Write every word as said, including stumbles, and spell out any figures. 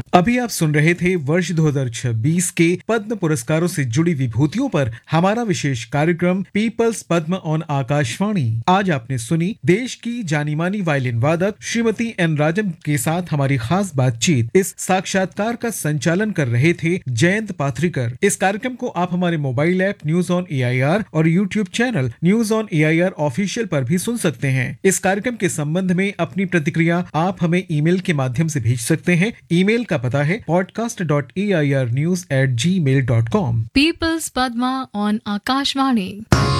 अभी आप सुन रहे थे वर्ष दो हज़ार छब्बीस के पद्म पुरस्कारों से जुड़ी विभूतियों पर हमारा विशेष कार्यक्रम पीपल्स पद्म ऑन आकाशवाणी। आज आपने सुनी देश की जानी मानी वायलिन वादक श्रीमती एन राजम के साथ हमारी खास बातचीत। इस साक्षात्कार का संचालन कर रहे थे जयंत पाथरीकर। इस कार्यक्रम को आप हमारे mobile app news on A I R और YouTube channel news on A I R official पर भी सुन सकते हैं। इस कार्यक्रम के संबंध में अपनी प्रतिक्रिया आप हमें ईमेल के माध्यम से भेज सकते हैं। ईमेल का पता है podcast dot A I R news at ji mail dot com. Peoples Padma on Akashvani.